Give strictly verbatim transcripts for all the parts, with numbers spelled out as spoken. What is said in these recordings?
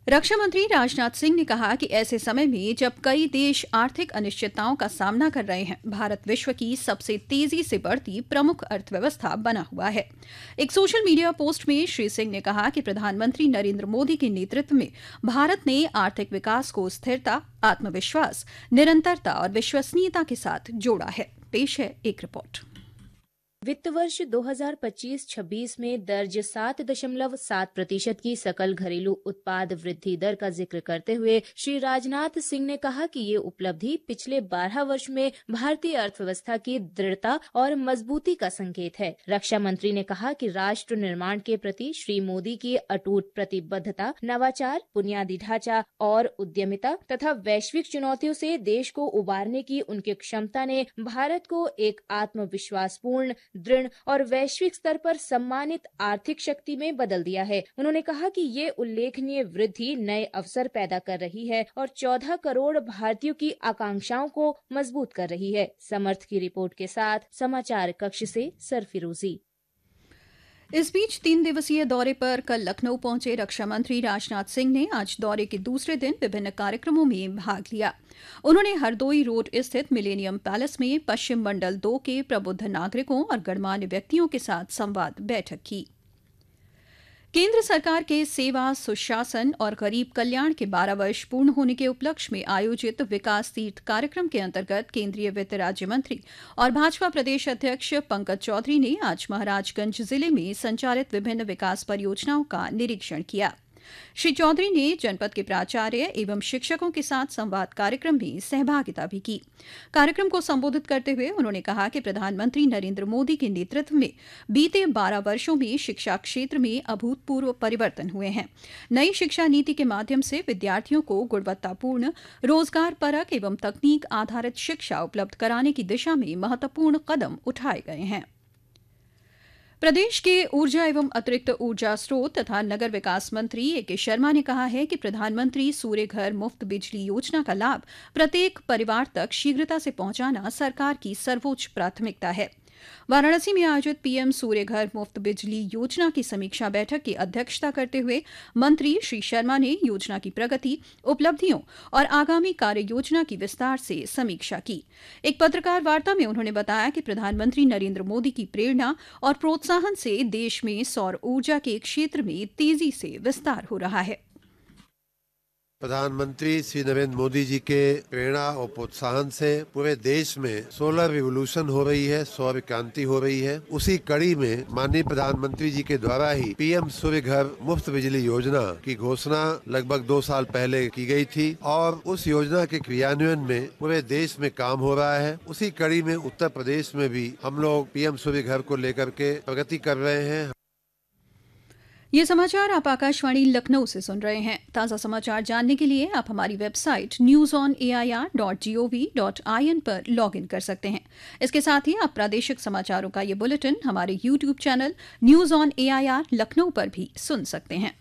रक्षा मंत्री राजनाथ सिंह ने कहा कि ऐसे समय में जब कई देश आर्थिक अनिश्चितताओं का सामना कर रहे हैं, भारत विश्व की सबसे तेजी से बढ़ती प्रमुख अर्थव्यवस्था बना हुआ है। एक सोशल मीडिया पोस्ट में श्री सिंह ने कहा कि प्रधानमंत्री नरेंद्र मोदी के नेतृत्व में भारत ने आर्थिक विकास को स्थिरता, आत्मविश्वास, निरंतरता और विश्वसनीयता के साथ जोड़ा है। पेश है एक रिपोर्ट। वित्त वर्ष दो हज़ार पच्चीस छब्बीस में दर्ज सात दशमलव सात प्रतिशत की सकल घरेलू उत्पाद वृद्धि दर का जिक्र करते हुए श्री राजनाथ सिंह ने कहा कि ये उपलब्धि पिछले बारह वर्ष में भारतीय अर्थव्यवस्था की दृढ़ता और मजबूती का संकेत है। रक्षा मंत्री ने कहा कि राष्ट्र निर्माण के प्रति श्री मोदी की अटूट प्रतिबद्धता, नवाचार, बुनियादी ढांचा और उद्यमिता तथा वैश्विक चुनौतियों से देश को उबारने की उनकी क्षमता ने भारत को एक आत्मविश्वासपूर्ण, दृढ़ और वैश्विक स्तर पर सम्मानित आर्थिक शक्ति में बदल दिया है। उन्होंने कहा कि ये उल्लेखनीय वृद्धि नए अवसर पैदा कर रही है और चौदह करोड़ भारतीयों की आकांक्षाओं को मजबूत कर रही है। समर्थ की रिपोर्ट के साथ समाचार कक्ष से सरफिरोजी। इस बीच तीन दिवसीय दौरे पर कल लखनऊ पहुंचे रक्षा मंत्री राजनाथ सिंह ने आज दौरे के दूसरे दिन विभिन्न कार्यक्रमों में भाग लिया। उन्होंने हरदोई रोड स्थित मिलेनियम पैलेस में पश्चिम मंडल दो के प्रबुद्ध नागरिकों और गणमान्य व्यक्तियों के साथ संवाद बैठक की। केंद्र सरकार के सेवा, सुशासन और गरीब कल्याण के बारह वर्ष पूर्ण होने के उपलक्ष्य में आयोजित विकास तीर्थ कार्यक्रम के अंतर्गत केंद्रीय वित्त राज्य मंत्री और भाजपा प्रदेश अध्यक्ष पंकज चौधरी ने आज महाराजगंज जिले में संचालित विभिन्न विकास परियोजनाओं का निरीक्षण किया। श्री चौधरी ने जनपद के प्राचार्य एवं शिक्षकों के साथ संवाद कार्यक्रम में सहभागिता भी की। कार्यक्रम को संबोधित करते हुए उन्होंने कहा कि प्रधानमंत्री नरेंद्र मोदी के नेतृत्व में बीते बारह वर्षों में शिक्षा क्षेत्र में अभूतपूर्व परिवर्तन हुए हैं। नई शिक्षा नीति के माध्यम से विद्यार्थियों को गुणवत्तापूर्ण, रोजगार परक एवं तकनीक आधारित शिक्षा उपलब्ध कराने की दिशा में महत्वपूर्ण कदम उठाए गए हैं। प्रदेश के ऊर्जा एवं अतिरिक्त ऊर्जा स्रोत तथा नगर विकास मंत्री ए के शर्मा ने कहा है कि प्रधानमंत्री सूर्य घर मुफ्त बिजली योजना का लाभ प्रत्येक परिवार तक शीघ्रता से पहुंचाना सरकार की सर्वोच्च प्राथमिकता है। वाराणसी में आयोजित पीएम सूर्य घर मुफ्त बिजली योजना की समीक्षा बैठक की अध्यक्षता करते हुए मंत्री श्री शर्मा ने योजना की प्रगति, उपलब्धियों और आगामी कार्य योजना की विस्तार से समीक्षा की। एक पत्रकार वार्ता में उन्होंने बताया कि प्रधानमंत्री नरेंद्र मोदी की प्रेरणा और प्रोत्साहन से देश में सौर ऊर्जा के क्षेत्र में तेजी से विस्तार हो रहा है। प्रधानमंत्री श्री नरेंद्र मोदी जी के प्रेरणा और प्रोत्साहन से पूरे देश में सोलर रिवोल्यूशन हो रही है, सौर क्रांति हो रही है। उसी कड़ी में माननीय प्रधानमंत्री जी के द्वारा ही पीएम सूर्य घर मुफ्त बिजली योजना की घोषणा लगभग दो साल पहले की गई थी और उस योजना के क्रियान्वयन में पूरे देश में काम हो रहा है। उसी कड़ी में उत्तर प्रदेश में भी हम लोग पीएम सूर्य घर को लेकर के प्रगति कर रहे हैं। ये समाचार आप आकाशवाणी लखनऊ से सुन रहे हैं। ताज़ा समाचार जानने के लिए आप हमारी website news on A I R dot G O V dot I N पर लॉग इन कर सकते हैं। इसके साथ ही आप प्रादेशिक समाचारों का ये बुलेटिन हमारे YouTube channel news on A I R Lucknow पर भी सुन सकते हैं।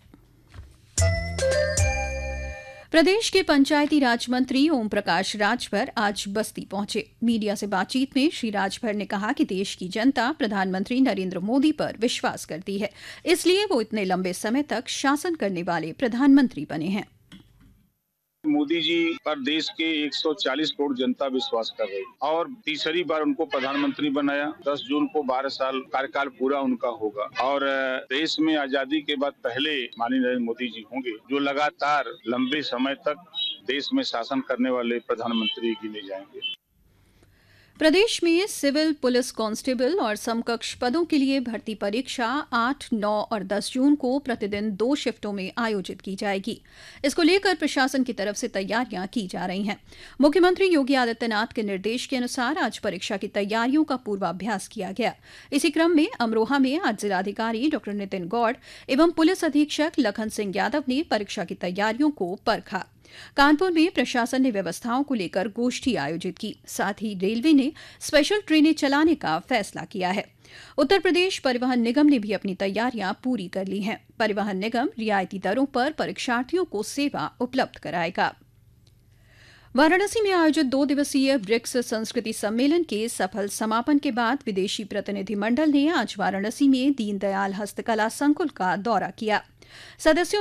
प्रदेश के पंचायती राज मंत्री ओम प्रकाश राजभर आज बस्ती पहुंचे। मीडिया से बातचीत में श्री राजभर ने कहा कि देश की जनता प्रधानमंत्री नरेंद्र मोदी पर विश्वास करती है, इसलिए वो इतने लंबे समय तक शासन करने वाले प्रधानमंत्री बने हैं। मोदी जी पर देश के एक सौ चालीस करोड़ जनता विश्वास कर रही है और तीसरी बार उनको प्रधानमंत्री बनाया। दस जून को बारह साल कार्यकाल पूरा उनका होगा और देश में आजादी के बाद पहले माननीय नरेंद्र मोदी जी होंगे जो लगातार लंबे समय तक देश में शासन करने वाले प्रधानमंत्री गिने जाएंगे। प्रदेश में सिविल पुलिस कांस्टेबल और समकक्ष पदों के लिए भर्ती परीक्षा आठ, नौ और दस जून को प्रतिदिन दो शिफ्टों में आयोजित की जाएगी। इसको लेकर प्रशासन की तरफ से तैयारियां की जा रही हैं। मुख्यमंत्री योगी आदित्यनाथ के निर्देश के अनुसार आज परीक्षा की तैयारियों का पूर्वाभ्यास किया गया। इसी क्रम में अमरोहा में आज जिलाधिकारी डॉ नितिन गौड़ एवं पुलिस अधीक्षक लखन सिंह यादव ने परीक्षा की तैयारियों को परखा। कानपुर में प्रशासन ने व्यवस्थाओं को लेकर गोष्ठी आयोजित की। साथ ही रेलवे ने स्पेशल ट्रेनें चलाने का फैसला किया है। उत्तर प्रदेश परिवहन निगम ने भी अपनी तैयारियां पूरी कर ली हैं। परिवहन निगम रियायती दरों पर परीक्षार्थियों को सेवा उपलब्ध कराएगा। वाराणसी में आयोजित दो दिवसीय ब्रिक्स संस्कृति सम्मेलन के सफल समापन के बाद विदेशी प्रतिनिधिमंडल ने आज वाराणसी में दीनदयाल हस्तकला संकुल का दौरा किया। सदस्यों